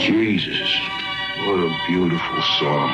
Jesus, what a beautiful song.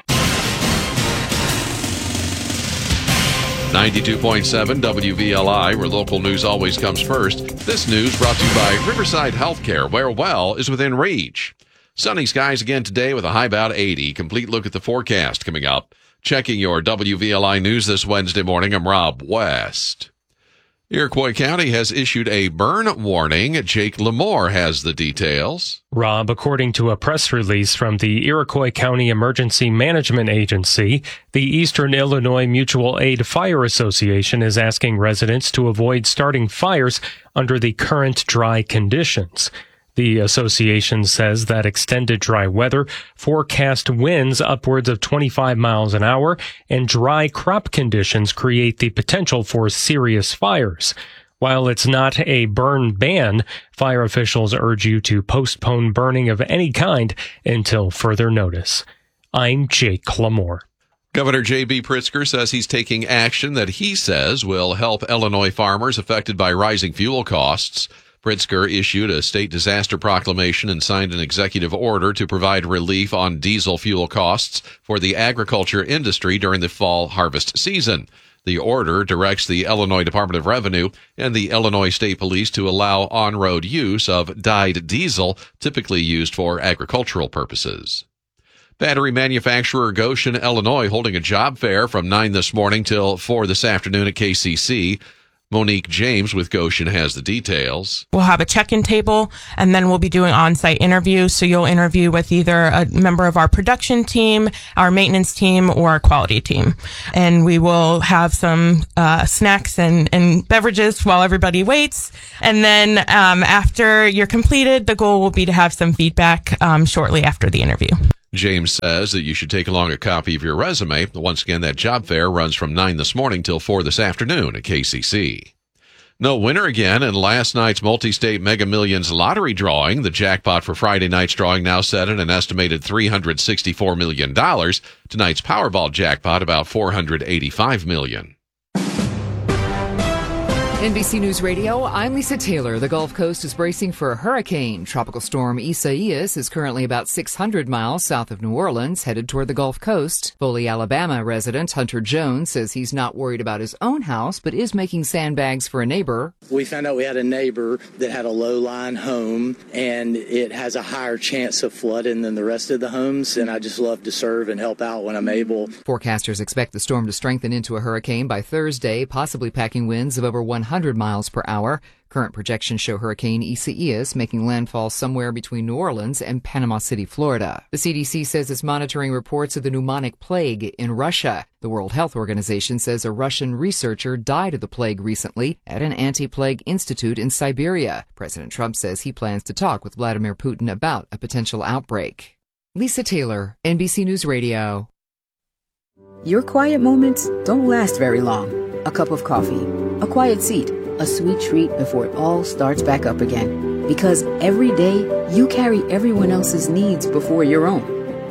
92.7 WVLI, where local news always comes first. This news brought to you by Riverside Healthcare, where well is within reach. Sunny skies again today with a high about 80. Complete look at the forecast coming up. Checking your WVLI news this Wednesday morning, I'm Rob West. Iroquois County has issued a burn warning. Jake Lamore has the details. Rob, according to a press release from the Iroquois County Emergency Management Agency, the Eastern Illinois Mutual Aid Fire Association is asking residents to avoid starting fires under the current dry conditions. The association says that extended dry weather, forecast winds upwards of 25 miles an hour, and dry crop conditions create the potential for serious fires. While it's not a burn ban, fire officials urge you to postpone burning of any kind until further notice. I'm Jake Lamore. Governor J.B. Pritzker says he's taking action that he says will help Illinois farmers affected by rising fuel costs. Pritzker issued a state disaster proclamation and signed an executive order to provide relief on diesel fuel costs for the agriculture industry during the fall harvest season. The order directs the Illinois Department of Revenue and the Illinois State Police to allow on-road use of dyed diesel, typically used for agricultural purposes. Battery manufacturer Goshen, Illinois, holding a job fair from 9 this morning till 4 this afternoon at KCC. Monique James with Goshen has the details. We'll have a check-in table, and then we'll be doing on-site interviews. So you'll interview with either a member of our production team, our maintenance team, or our quality team. And we will have some snacks and beverages while everybody waits. And then after you're completed, the goal will be to have some feedback shortly after the interview. James says that you should take along a copy of your resume. Once again, that job fair runs from 9 this morning till 4 this afternoon at KCC. No winner again in last night's multi-state Mega Millions lottery drawing. The jackpot for Friday night's drawing now set at an estimated $364 million. Tonight's Powerball jackpot about $485 million. NBC News Radio, I'm Lisa Taylor. The Gulf Coast is bracing for a hurricane. Tropical storm Isaias is currently about 600 miles south of New Orleans, headed toward the Gulf Coast. Foley, Alabama resident Hunter Jones says he's not worried about his own house, but is making sandbags for a neighbor. We found out we had a neighbor that had a low-lying home, and it has a higher chance of flooding than the rest of the homes, and I just love to serve and help out when I'm able. Forecasters expect the storm to strengthen into a hurricane by Thursday, possibly packing winds of over 100 miles per hour. Current projections show Hurricane Isaias making landfall somewhere between New Orleans and Panama City, Florida. The CDC says it's monitoring reports of the pneumonic plague in Russia. The World Health Organization says a Russian researcher died of the plague recently at an anti-plague institute in Siberia. President Trump says he plans to talk with Vladimir Putin about a potential outbreak. Lisa Taylor, NBC News Radio. Your quiet moments don't last very long. A cup of coffee, a quiet seat, a sweet treat before it all starts back up again. Because every day, you carry everyone else's needs before your own.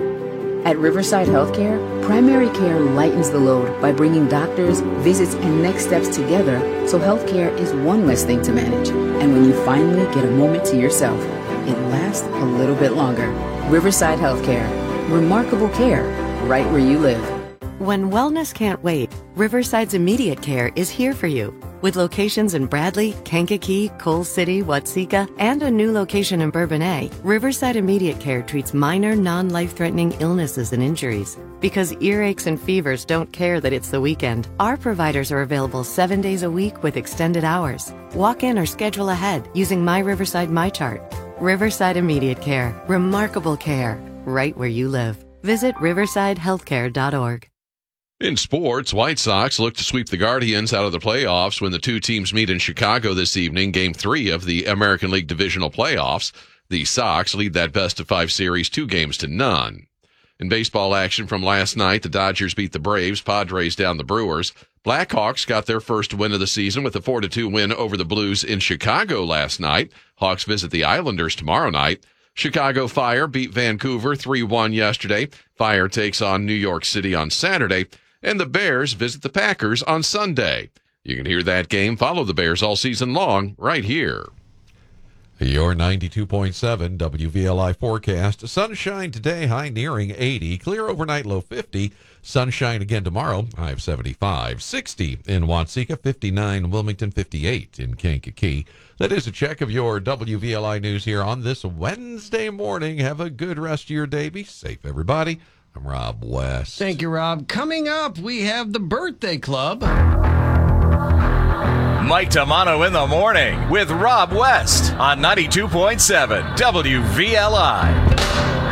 At Riverside Healthcare, primary care lightens the load by bringing doctors, visits, and next steps together so healthcare is one less thing to manage. And when you finally get a moment to yourself, it lasts a little bit longer. Riverside Healthcare. Remarkable care right where you live. When wellness can't wait, Riverside's Immediate Care is here for you. With locations in Bradley, Kankakee, Coal City, Watseka, and a new location in Bourbonnais, Riverside Immediate Care treats minor, non-life-threatening illnesses and injuries. Because earaches and fevers don't care that it's the weekend, our providers are available 7 days a week with extended hours. Walk in or schedule ahead using My Riverside MyChart. Riverside Immediate Care. Remarkable care right where you live. Visit riversidehealthcare.org. In sports, White Sox look to sweep the Guardians out of the playoffs when the two teams meet in Chicago this evening, Game 3 of the American League Divisional Playoffs. The Sox lead that best-of-5 series 2-0. In baseball action from last night, the Dodgers beat the Braves, Padres down the Brewers. Blackhawks got their first win of the season with a 4-2 win over the Blues in Chicago last night. Hawks visit the Islanders tomorrow night. Chicago Fire beat Vancouver 3-1 yesterday. Fire takes on New York City on Saturday. And the Bears visit the Packers on Sunday. You can hear that game, follow the Bears all season long, right here. Your 92.7 WVLI forecast. Sunshine today, high nearing 80. Clear overnight, low 50. Sunshine again tomorrow, high of 75. 60 in Watseka, 59 Wilmington, 58 in Kankakee. That is a check of your WVLI news here on this Wednesday morning. Have a good rest of your day. Be safe, everybody. I'm Rob West. Thank you, Rob. Coming up, we have the Birthday Club. Mike Tamano in the morning with Rob West on 92.7 WVLI.